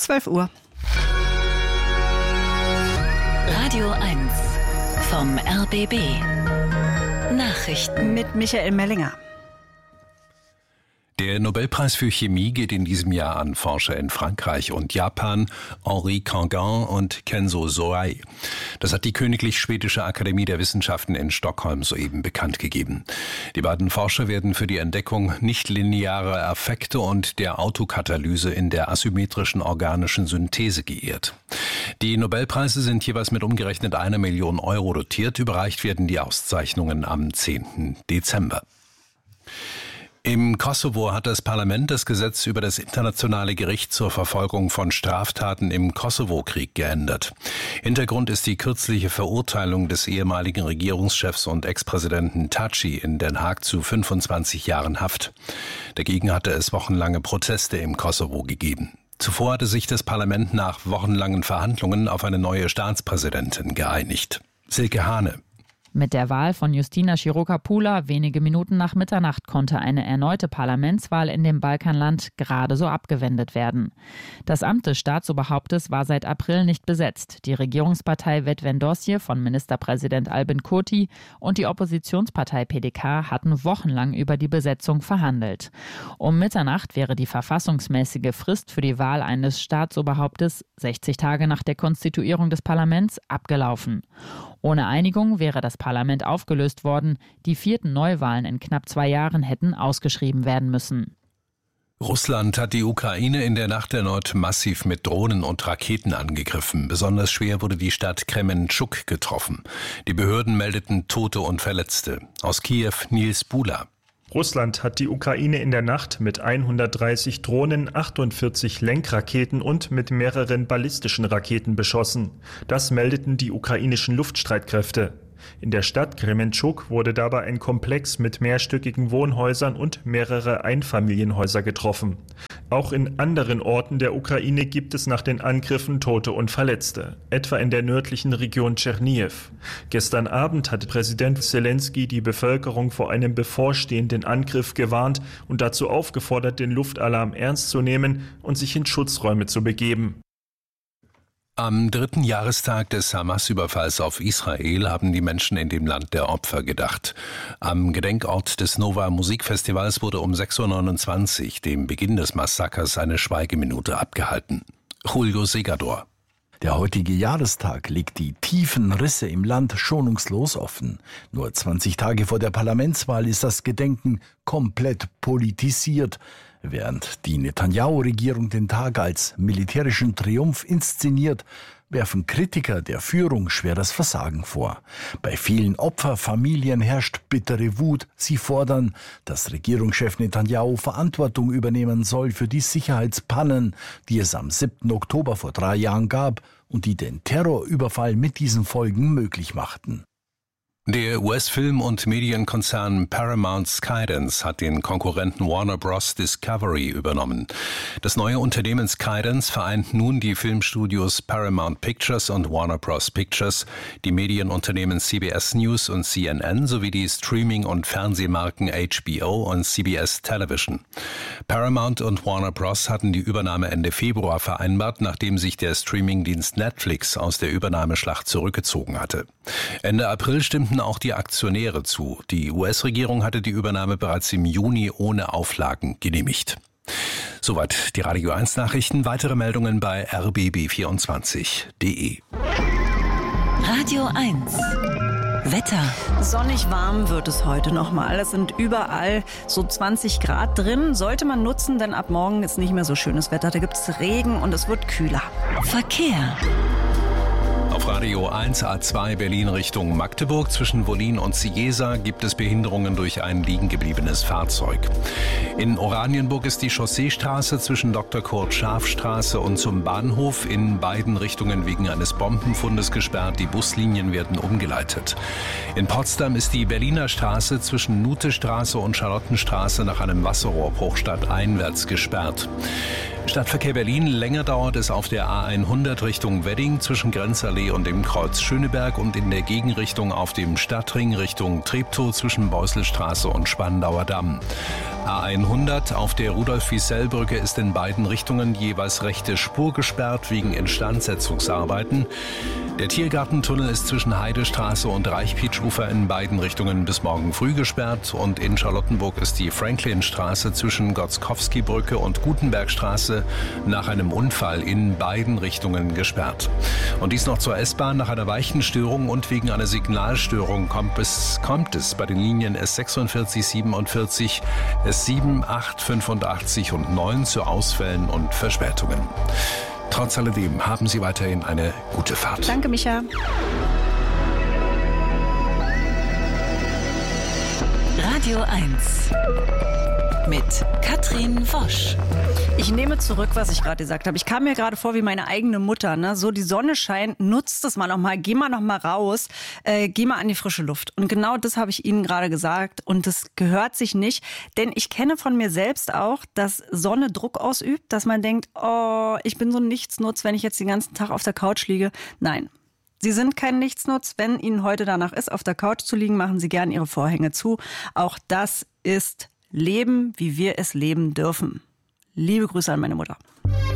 12 Uhr. Radio 1 vom RBB. Nachrichten Mit Michael Mellinger. Der Nobelpreis für Chemie geht in diesem Jahr an Forscher in Frankreich und Japan, Henri Canguin und Kenzo Soei. Das hat die Königlich Schwedische Akademie der Wissenschaften in Stockholm soeben bekannt gegeben. Die beiden Forscher werden für die Entdeckung nichtlinearer Effekte und der Autokatalyse in der asymmetrischen organischen Synthese geehrt. Die Nobelpreise sind jeweils mit umgerechnet 1 Million Euro dotiert. Überreicht werden die Auszeichnungen am 10. Dezember. Im Kosovo hat das Parlament das Gesetz über das Internationale Gericht zur Verfolgung von Straftaten im Kosovo-Krieg geändert. Hintergrund ist die kürzliche Verurteilung des ehemaligen Regierungschefs und Ex-Präsidenten Thaçi in Den Haag zu 25 Jahren Haft. Dagegen hatte es wochenlange Proteste im Kosovo gegeben. Zuvor hatte sich das Parlament nach wochenlangen Verhandlungen auf eine neue Staatspräsidentin geeinigt. Silke Hane. Mit der Wahl von Justina Širokapula wenige Minuten nach Mitternacht konnte eine erneute Parlamentswahl in dem Balkanland gerade so abgewendet werden. Das Amt des Staatsoberhauptes war seit April nicht besetzt. Die Regierungspartei Vetëvendosje von Ministerpräsident Albin Kurti und die Oppositionspartei PDK hatten wochenlang über die Besetzung verhandelt. Um Mitternacht wäre die verfassungsmäßige Frist für die Wahl eines Staatsoberhauptes, 60 Tage nach der Konstituierung des Parlaments, abgelaufen. Ohne Einigung wäre das Parlament aufgelöst worden. Die 4. Neuwahlen in knapp 2 Jahren hätten ausgeschrieben werden müssen. Russland hat die Ukraine in der Nacht erneut massiv mit Drohnen und Raketen angegriffen. Besonders schwer wurde die Stadt Krementschuk getroffen. Die Behörden meldeten Tote und Verletzte. Aus Kiew Nils Bula. Russland hat die Ukraine in der Nacht mit 130 Drohnen, 48 Lenkraketen und mit mehreren ballistischen Raketen beschossen. Das meldeten die ukrainischen Luftstreitkräfte. In der Stadt Krementschuk wurde dabei ein Komplex mit mehrstöckigen Wohnhäusern und mehrere Einfamilienhäuser getroffen. Auch in anderen Orten der Ukraine gibt es nach den Angriffen Tote und Verletzte, etwa in der nördlichen Region Tscherniw. Gestern Abend hatte Präsident Selenskyj die Bevölkerung vor einem bevorstehenden Angriff gewarnt und dazu aufgefordert, den Luftalarm ernst zu nehmen und sich in Schutzräume zu begeben. Am 3. Jahrestag des Hamas-Überfalls auf Israel haben die Menschen in dem Land der Opfer gedacht. Am Gedenkort des Nova Musikfestivals wurde um 6.29 Uhr, dem Beginn des Massakers, eine Schweigeminute abgehalten. Julio Segador. Der heutige Jahrestag legt die tiefen Risse im Land schonungslos offen. Nur 20 Tage vor der Parlamentswahl ist das Gedenken komplett politisiert. Während die Netanyahu-Regierung den Tag als militärischen Triumph inszeniert, werfen Kritiker der Führung schweres Versagen vor. Bei vielen Opferfamilien herrscht bittere Wut. Sie fordern, dass Regierungschef Netanyahu Verantwortung übernehmen soll für die Sicherheitspannen, die es am 7. Oktober vor 3 Jahren gab und die den Terrorüberfall mit diesen Folgen möglich machten. Der US-Film- und Medienkonzern Paramount Skydance hat den Konkurrenten Warner Bros. Discovery übernommen. Das neue Unternehmen Skydance vereint nun die Filmstudios Paramount Pictures und Warner Bros. Pictures, die Medienunternehmen CBS News und CNN sowie die Streaming- und Fernsehmarken HBO und CBS Television. Paramount und Warner Bros. Hatten die Übernahme Ende Februar vereinbart, nachdem sich der Streamingdienst Netflix aus der Übernahmeschlacht zurückgezogen hatte. Ende April stimmten auch die Aktionäre zu. Die US-Regierung hatte die Übernahme bereits im Juni ohne Auflagen genehmigt. Soweit die Radio 1 Nachrichten. Weitere Meldungen bei rbb24.de. Radio 1 Wetter. Sonnig warm wird es heute nochmal. Es sind überall so 20 Grad drin. Sollte man nutzen, denn ab morgen ist nicht mehr so schönes Wetter. Da gibt es Regen und es wird kühler. Verkehr. Auf Radio 1 A2 Berlin Richtung Magdeburg zwischen Wollin und Cieza gibt es Behinderungen durch ein liegengebliebenes Fahrzeug. In Oranienburg ist die Chausseestraße zwischen Dr. Kurt Scharf Straße und zum Bahnhof in beiden Richtungen wegen eines Bombenfundes gesperrt. Die Buslinien werden umgeleitet. In Potsdam ist die Berliner Straße zwischen Nutestraße und Charlottenstraße nach einem Wasserrohrbruch stadteinwärts gesperrt. Stadtverkehr Berlin, länger dauert es auf der A100 Richtung Wedding zwischen Grenzallee und dem Kreuz Schöneberg und in der Gegenrichtung auf dem Stadtring Richtung Treptow zwischen Beuselstraße und Spandauer Damm. A100 auf der Rudolf-Wiesel-Brücke ist in beiden Richtungen jeweils rechte Spur gesperrt wegen Instandsetzungsarbeiten. Der Tiergartentunnel ist zwischen Heidestraße und Reichpietsch-Ufer in beiden Richtungen bis morgen früh gesperrt. Und in Charlottenburg ist die Franklinstraße zwischen Gotzkowski-Brücke und Gutenbergstraße nach einem Unfall in beiden Richtungen gesperrt. Und dies noch zur S-Bahn. Nach einer Weichenstörung und wegen einer Signalstörung kommt es bei den Linien S46, 47, S7, 8, 85 und 9 zu Ausfällen und Verspätungen. Trotz alledem haben Sie weiterhin eine gute Fahrt. Danke, Micha. Radio 1 mit Katrin Wosch. Ich nehme zurück, was ich gerade gesagt habe. Ich kam mir gerade vor wie meine eigene Mutter. Ne? So, die Sonne scheint, nutzt es mal nochmal, geh mal nochmal raus, geh mal an die frische Luft. Und genau das habe ich Ihnen gerade gesagt und das gehört sich nicht. Denn ich kenne von mir selbst auch, dass Sonne Druck ausübt, dass man denkt, oh, ich bin so ein Nichtsnutz, wenn ich jetzt den ganzen Tag auf der Couch liege. Nein. Sie sind kein Nichtsnutz. Wenn Ihnen heute danach ist, auf der Couch zu liegen, machen Sie gern Ihre Vorhänge zu. Auch das ist Leben, wie wir es leben dürfen. Liebe Grüße an meine Mutter.